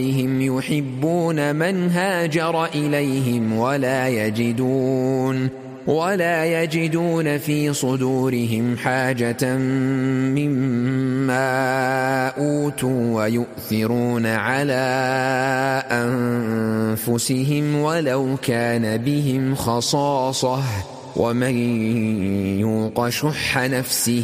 يحبون من هاجر إليهم ولا يجدون في صدورهم حاجة مما أوتوا ويؤثرون على أنفسهم ولو كان بهم خصاصة ومن يوق شح نفسه